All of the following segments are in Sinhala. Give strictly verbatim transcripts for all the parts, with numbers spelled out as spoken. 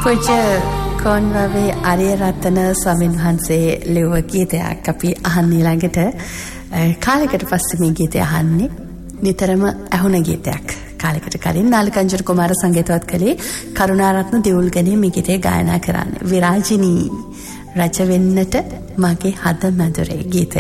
පූජ්‍ය කොන්වවේ ආරියරත්න ස්වාමීන් වහන්සේ ලියව ගීතයක් අපි අහන්නේ ළඟට කාලයකට පස්සේ මේ ගීතය අහන්නේ නිතරම ඇහුණ ගීතයක්. කාලයකට කලින් නාලකංජර කුමාර සංගීතවත් කළේ කරුණාරත්න දෙවුල්ගනේ මේ ගීතය ගායනා කරන්නේ. විරාජිනී රච වෙන්නට මගේ හද මැදුරේ ගීතය.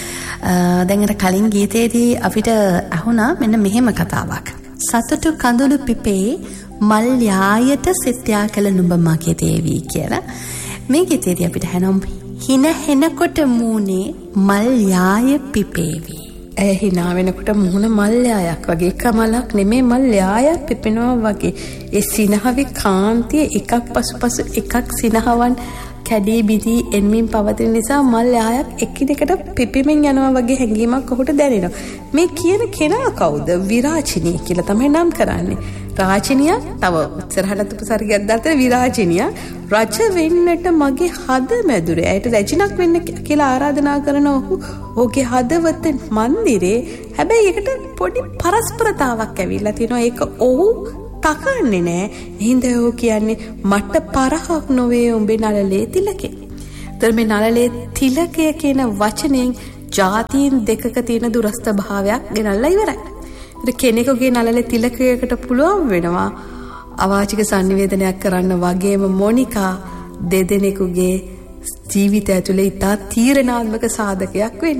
දැන් අර කලින් ගීතයේදී අපිට අහුණා මෙන්න මෙහෙම කතාවක්. සතුටු කඳුළු පිපේ මල් යායට සිත්‍යා කළ නුඹ මගේ දේවී කියලා. මේ ගීතයේදී අපිට හැනම් හින හෙනකොට මූණේ මල් යාය පිපේවි. ඇය hina වෙනකොට මුහුණ මල් යායක් වගේ කමලක් නෙමේ මල් යායක් පිපෙනවා වගේ. ඒ සිනහවේ කාන්තිය එකක් පසුපසු එකක් සිනහවන් කැඩී බිදී එන්මින් පවතින නිසා මල් යායක් එකිනෙකට පිපෙමින් යනවා වගේ හැඟීමක් ඔහුට දැනෙනවා. මේ කියන කෙනා කවුද? විරාජිනී කියලා තමයි නම් කරන්නේ. රාජිනිය තව ඉස්සරහට උපසර්ගයක් දාලා විරාජිනිය රජ වෙන්නට මගේ හද මැදුරේ. ඇයට රැජිනක් වෙන්න කියලා ආරාධනා කරන ඔහු ඔහුගේ හදවත මන්දිරේ. හැබැයි ඒකට පොඩි පරස්පරතාවක් ඇවිල්ලා තිනවා. ඒක ඔහු තකන්නේ නෑ. එහෙනම් ඔහු කියන්නේ මට පරහක් නොවේ උඹේ නළලේ තිලකේ. ඒතර මේ නළලේ තිලකය කියන වචනයෙන් ජාතීන් දෙකක තියෙන දුරස්ත භාවයක් ගෙනල්ලා ඉවරයි. කෙනෙකුගේ නළලේ තිලකයකට පුළුවන් වෙනවා අවාචික සංනිවේදනයක් කරන්න වගේම මොනිකා දෙදෙනෙකුගේ ජීවිතය ඇතුලේ ඉතා තීරණාත්මක සාධකයක් වෙන්න.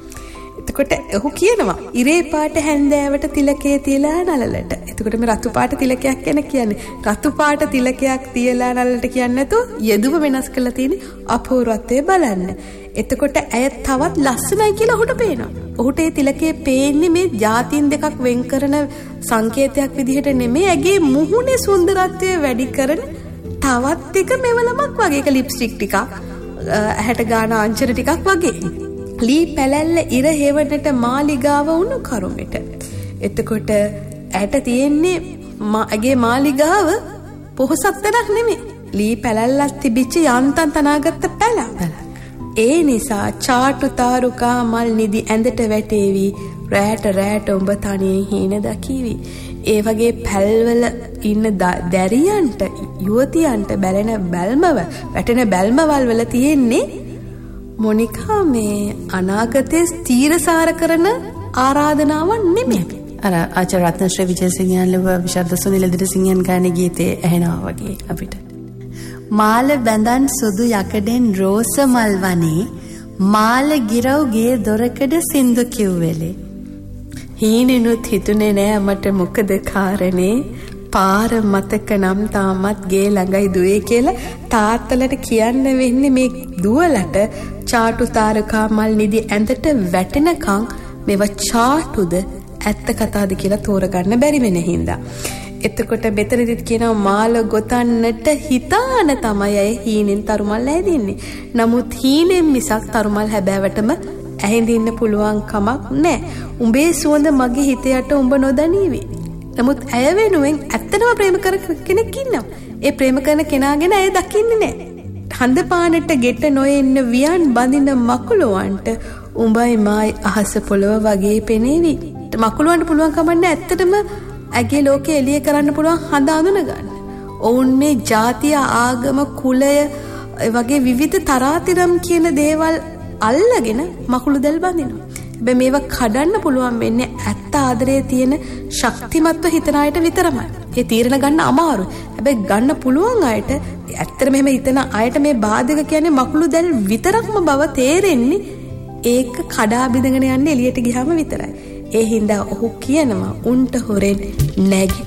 එතකොට ඔහු කියනවා ඉරේ පාට හැන්දෑවට තිලකේ තියලා නළලට. එතකොට මේ රතු පාට තිලකයක් කියන කියන්නේ රතු පාට තිලකයක් තියලා නළලට කියන්නේ නැතුව යෙදුම වෙනස් කරලා තියෙන අපූර්වත්වය බලන්න. එතකොට ඇය තවත් ලස්සනයි කියලා ඔහුට පේනවා. ඔහුට ඒ තිලකේ පේන්නේ මේ ජාතීන් දෙකක් වෙන් කරන සංකේතයක් විදිහට නෙමෙයි. ඇගේ මුහුණේ සුන්දරත්වය වැඩි කරන තවත් එක මෙවලමක් වගේ. ඒක ලිප්ස්ටික් ටිකක්, ඇහැට ගාන අංචන ටිකක් වගේ. ලී පැලැල්ල ඉර හේවනට මාලිගාව වුණු කරුමෙට. එතකොට ඇයට තියෙන්නේ ඇගේ මාලිගාව පොහොසත්තනක් නෙමෙයි. ලී පැලැල්ලක් තිබිච්ච යන්තම් තනාගත්ත පැලක්. ඒ නිසා චාටු තාරුකා මල් නිදි ඇඳට වැටේවි. රැට රැට උඹ තනියෙන් හීන දකීවි. ඒ වගේ පැල්වල ඉන්න දැරියන්ට යුවතියන්ට බැලෙන බැල්මව වැටෙන බැල්මවල් වල තියෙන්නේ මොනිකා මේ අනාගතයේ ස්ථීරසාර කරන ආරාධනාවක් නෙමෙයි. අර ආචාර්ය රත්නශ්‍රී විජේසිංහයන් ලව විශාරද සුනිල් දිරසිංහයන් ගාන ගීතේ ඇහෙනවා වගේ අපිට. මාල බැඳන් සුදු යකඩෙන් රෝස මල් වනේ මාල ගිරව්ගේ දොරකඩ සින්දු කිව්වෙලේ. හීනෙනුත් හිතුනේ නෑ මට මොකද කාරණේ පාර මතක නම් තාමත් ගේ ළඟයි දුවේ කියලා තාත්තලට කියන්න වෙන්නේ මේ දුවලට චාටු තාරකා මල් නිදි ඇඳට වැටෙනකන් මේව චාටුද ඇත්ත කතාද කියලා තෝරගන්න බැරි වෙන හින්දා. එතකොට මෙතනදිත් කියනවා මාල ගොතන්නට හිතාන තමයි අය හීනෙන් තරුමල් ඇදින්නේ. නමුත් හීනෙන් මිසක් තරුමල් හැබෑවටම ඇහිඳින්න පුළුවන් කමක් නැහැ. උඹේ සුවඳ මගේ හිත යට උඹ නොදනීවි. නමුත් ඇය වෙනුවෙන් ඇත්තටම ප්‍රේම කර කෙනෙක් ඉන්නවා. ඒ ප්‍රේම කරන කෙනාගෙන ඇය දකින්නේ නැහැ. හඳ පානට ගෙට නොඑන්න වියන් බඳින මකුලුවන්ට උඹයි මායි අහස පොළව වගේ පෙනේවි. මකුලුවන්ට පුළුවන් කමන්නේ ඇත්තටම ඇගේ ලෝකේ එළිය කරන්න පුළුවන් හඳ අඳුන ගන්න. ඔවුන් මේ ජාතිය ආගම කුලය වගේ විවිධ තරාතිරම් කියන දේවල් අල්ලගෙන මකුළු දැල් බඳිනවා. හැබැයි මේවා කඩන්න පුළුවන් වෙන්නේ ඇත්ත ආදරයේ තියෙන ශක්තිමත්ව හිතන අයට විතරමයි. ඒ තීරණ ගන්න අමාරුයි. හැබැයි ගන්න පුළුවන් අයට ඇත්තට මෙහෙම හිතන අයට මේ බාධක කියන්නේ මකුළු දැල් විතරක්ම බව තේරෙන්නේ ඒක කඩා බිඳගෙන යන්නේ එළියට ගියාම විතරයි. ඒ හින්දා ඔහු කියනවා උන්ට හොරෙන් නැගිට